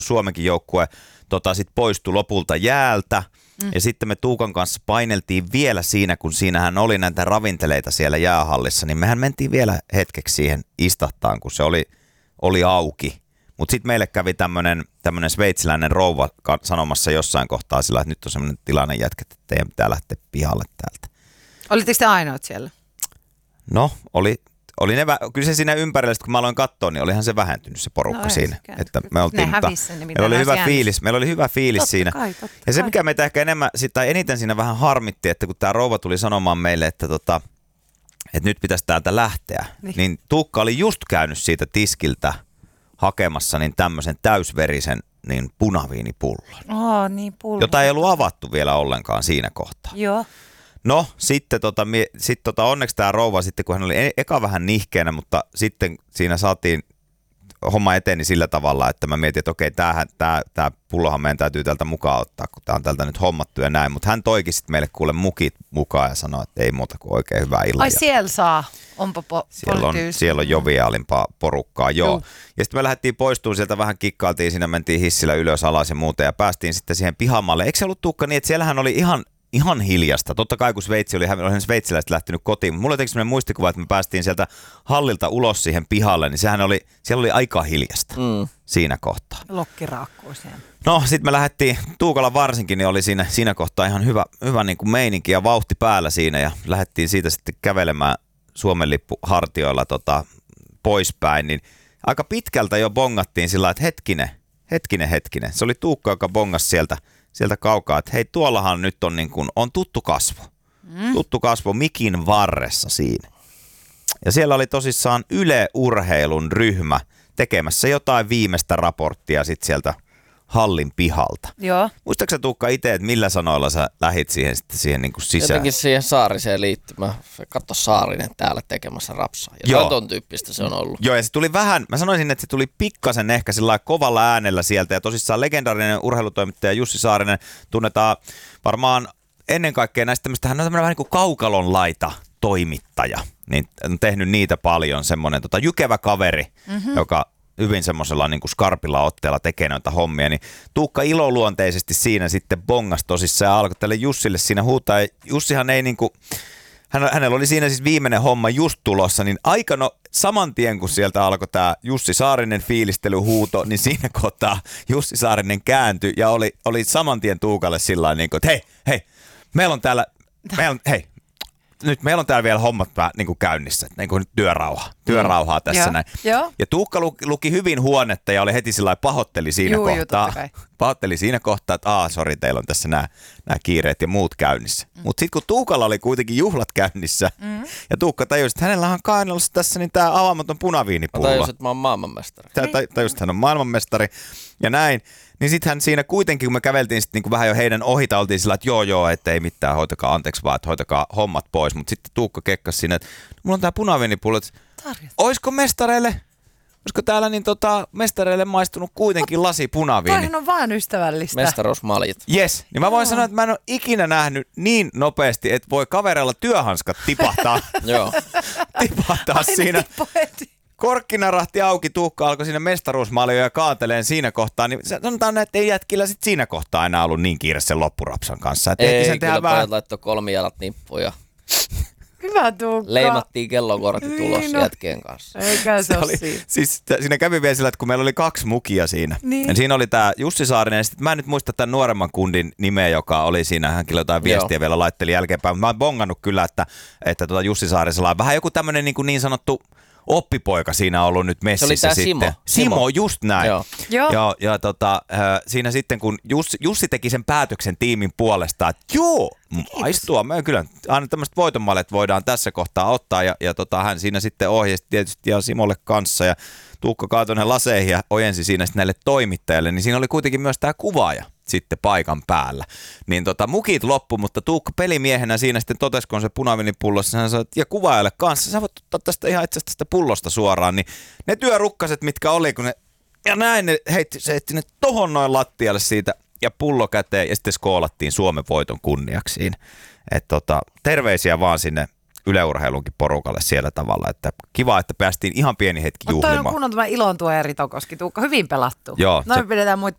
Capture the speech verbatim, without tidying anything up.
Suomenkin joukkue tota, sit poistui lopulta jäältä. Mm. Ja sitten me Tuukan kanssa paineltiin vielä siinä, kun siinähän oli näitä ravinteleita siellä jäähallissa, niin mehän mentiin vielä hetkeksi siihen istahtaan, kun se oli, oli auki. Mutta sitten meille kävi tämmöinen tämmönen sveitsiläinen rouva sanomassa jossain kohtaa sillä, että nyt on semmoinen tilanne jätket, että teidän pitää lähteä pihalle täältä. Olitteko te ainoat siellä? No, oli, oli ne, kyllä se siinä ympärillä, kun mä aloin katsoa, niin olihan se vähentynyt se porukka no, siinä. Että me oltiin, ne hävissä, ne meillä oli hyvä fiilis, meillä oli hyvä fiilis totta siinä. Kai, ja se, kai. mikä meitä ehkä enemmän, tai eniten siinä vähän harmitti, että kun tämä rouva tuli sanomaan meille, että, tota, että nyt pitäisi täältä lähteä, niin. niin Tuukka oli just käynyt siitä tiskiltä hakemassa niin tämmöisen täysverisen niin punaviinipullon, oh, niin pullon. jota ei ollut avattu vielä ollenkaan siinä kohtaa. Joo. No sitten tota, mie, sit, tota, onneksi tämä rouva sitten, kun hän oli e- eka vähän nihkeänä, mutta sitten siinä saatiin homma eteni sillä tavalla, että mä mietin, että okei, tämähän, tää, tää pullohan meidän täytyy tältä mukaan ottaa, kun tää on tältä nyt hommattu ja näin. Mutta hän toikin sitten meille kuule mukit mukaan ja sanoi, että ei muuta kuin oikein hyvää illaa. Ai siellä saa, onpa po- siellä on, siellä on joviaalimpaa porukkaa, joo. Juh. Ja sitten me lähdettiin poistumaan sieltä, vähän kikkailtiin, siinä mentiin hissillä ylös alas ja muuta ja päästiin sitten siihen pihamaalle. Eikö se ollut Tuukka niin, että siellähän oli ihan... Ihan hiljasta. Totta kai kun Sveitsi oli, oli sveitsiläiset lähtenyt kotiin. Mulla oli sellainen muistikuva, että me päästiin sieltä hallilta ulos siihen pihalle, niin sehän oli, siellä oli aika hiljasta mm. siinä kohtaa. Lokkiraakkuu siellä. No sit me lähdettiin, Tuukalla varsinkin, niin oli siinä, siinä kohtaa ihan hyvä, hyvä niin kuin meininki ja vauhti päällä siinä ja lähdettiin siitä sitten kävelemään Suomen lippu hartioilla tota, poispäin, niin aika pitkältä jo bongattiin sillä lailla, että hetkinen, hetkinen, hetkinen. Se oli Tuukka, joka bongasi sieltä sieltä kaukaa, että hei, tuollahan nyt on, niin kuin, on tuttu kasvo. Mm. Tuttu kasvo mikin varressa siinä. Ja siellä oli tosissaan Yle Urheilun ryhmä tekemässä jotain viimeistä raporttia sit sieltä hallin pihalta. Joo. Muistatko sä Tuukka itse, että millä sanoilla sä lähit siihen, sitten siihen niin kuin sisään? Jotenkin siihen Saariseen liittymään. Katso Saarinen täällä tekemässä rapsaa. Ja Joo. ton tyyppistä se on ollut. Joo, ja se tuli vähän, mä sanoisin, että se tuli pikkasen ehkä sillä kovalla äänellä sieltä. Ja tosissaan legendaarinen urheilutoimittaja Jussi Saarinen tunnetaan varmaan ennen kaikkea näistä tämmöistä, hän on tämmöinen vähän niin kuin kaukalon laita toimittaja. Niin on tehnyt niitä paljon, semmoinen tota, jykevä kaveri, mm-hmm. joka hyvin semmoisella niin kuin skarpilla otteella tekee noita hommia, niin Tuukka iloluonteisesti siinä sitten bongas tosissaan ja alkoi tälle Jussille siinä huutaa. Ja Jussihan ei niin kuin, hän, hänellä oli siinä siis viimeinen homma just tulossa, niin aika no saman tien kun sieltä alkoi tämä Jussi Saarinen fiilistelyhuuto, niin siinä kohtaa Jussi Saarinen kääntyi ja oli, oli saman tien Tuukalle sillä tavalla, niin kuin, että hei, hei, meillä on täällä, meillä on, hei, nyt meillä on täällä vielä hommat niin kuin käynnissä, niin kuin nyt työrauha, työrauhaa mm. tässä ja, näin. Jo. Ja Tuukka luki, luki hyvin huonetta ja oli heti sillä lailla pahoitteli siinä Juu, kohtaa. Juu, pahoitteli siinä kohtaa, että aah, sori, teillä on tässä nämä, nämä kiireet ja muut käynnissä. Mm. Mutta sitten kun Tuukalla oli kuitenkin juhlat käynnissä mm. ja Tuukka tajusi, että hänellä on kainalossa tässä niin tämä avaamaton punaviinipullo. Mä tajusin, että mä oon maailmanmestari. Tää tajusin, että hän on maailmanmestari ja näin. Niin sitten hän siinä kuitenkin, kun me käveltiin sit niinku vähän jo heidän ohita, oltiin sillä, että joo joo, että ei mitään, hoitakaa anteeksi vaan, että hoitakaa hommat pois. Mutta sitten Tuukka kekkasi siinä, että mulla on tää punaviinipullo, että oisko mestareille, olisiko täällä niin tota, mestareille maistunut kuitenkin lasi punaviini? Toihan on vaan ystävällistä. Mestaruusmaljat. Jes, niin mä voin sanoa, että mä en ole ikinä nähnyt niin nopeasti, että voi kavereilla työhanskat tipahtaa, Joo. tipahtaa siinä. Korkki narahti auki, Tuukka alkoi siinä mestaruusmaljoja kaateleen siinä kohtaa, niin sanotaan, että ei jätkillä sit siinä kohtaa enää ollut niin kiire sen loppurapsan kanssa. Että ei, sen kyllä vähän... pojat laittoi kolmijalat nippuun ja Hyvä Tuukka. leimattiin kellokortit niin, ulos no. jätkien kanssa. Eikä se, se oli, siinä. Siis siinä kävi vielä sillä, että kun meillä oli kaksi mukia siinä. Niin. Ja siinä oli tämä Jussi Saarinen, ja sitten mä en nyt muista tämän nuoremman kundin nimeä, joka oli siinä, hänkin jotain viestiä Joo. vielä laitteli jälkeenpäin. Mä oon bongannut kyllä, että, että tuota Jussi Saarisella on vähän joku tämmöinen niin, niin sanottu oppipoika siinä on ollut nyt messissä se oli sitten. Simo. Simo, Simo, just näin. Joo. Joo. Ja, ja tota, siinä sitten kun Jussi, Jussi teki sen päätöksen tiimin puolesta, että joo, maistua, me kyllä aina tämmöiset voitonmallet voidaan tässä kohtaa ottaa ja, ja tota, hän siinä sitten ohjasi tietysti ja Simolle kanssa ja Tuukka kaatoi ne laseihin ja ojensi siinä sitten näille toimittajille, niin siinä oli kuitenkin myös tämä kuvaaja sitten paikan päällä. Niin tota, mukit loppu, mutta Tuukka pelimiehenä siinä sitten totesi, kun on se punaviinipullossa, hän sanoi, ja kuvaajalle kanssa, sä voit ottaa tästä ihan itse asiassa tästä pullosta suoraan, niin ne työrukkaset, mitkä oli, kun ne, ja näin ne heitti, se heitti ne tohon noin lattialle siitä, ja pullo käteen, ja sitten skoolattiin Suomen voiton kunniaksi. Et tota, terveisiä vaan sinne Yle Urheilunkin porukalle siellä tavalla, että kiva, että päästiin ihan pieni hetki juhlimaan. Mutta toi on kunnon tämä ilon tuo eri Tokoski, Tuukka, hyvin pelattu. Joo. Noin se... pidetään muita